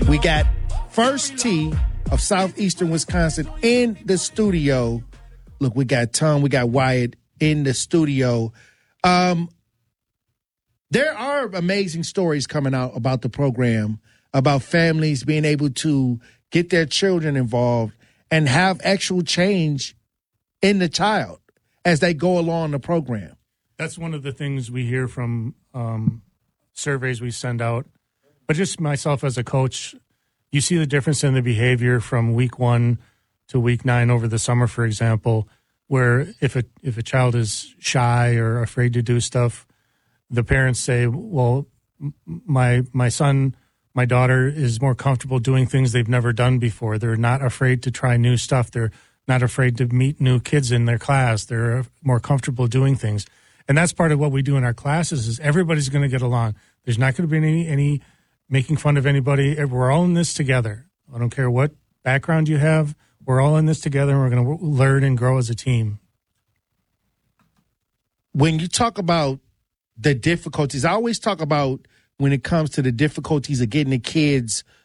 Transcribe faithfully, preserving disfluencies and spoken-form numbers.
We got First Tee of Southeastern Wisconsin in the studio. Look, we got Tom, we got Wyatt in the studio. Um, there are amazing stories coming out about the program, about families being able to get their children involved and have actual change in the child as they go along the program. That's one of the things we hear from um, surveys we send out. But just myself as a coach, you see the difference in the behavior from week one to week nine over the summer, for example, where if a, if a child is shy or afraid to do stuff, the parents say, well, my my son, my daughter is more comfortable doing things they've never done before. They're not afraid to try new stuff. They're not afraid to meet new kids in their class. They're more comfortable doing things. And that's part of what we do in our classes is everybody's going to get along. There's not going to be any, any making fun of anybody. We're all in this together. I don't care what background you have. We're all in this together, and we're going to learn and grow as a team. When you talk about the difficulties, I always talk about when it comes to the difficulties of getting the kids